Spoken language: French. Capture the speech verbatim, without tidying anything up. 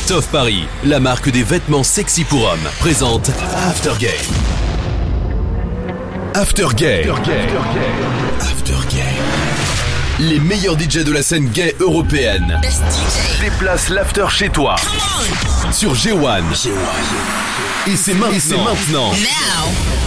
Toff Paris, la marque des vêtements sexy pour hommes, présente After Game. After Game. After Game. Les meilleurs D J de la scène gay européenne déplacent l'after chez toi sur G un. Et c'est maintenant. Et c'est maintenant. Now.